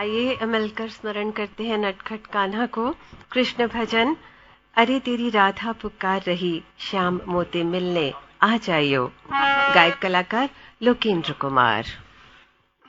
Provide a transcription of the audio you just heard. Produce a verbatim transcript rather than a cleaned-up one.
आइए मिलकर स्मरण करते हैं नटखट कान्हा को। कृष्ण भजन। अरे तेरी राधा पुकार रही, श्याम मोते मिलने आ जाइयो। गायक कलाकार लोकेंद्र कुमार।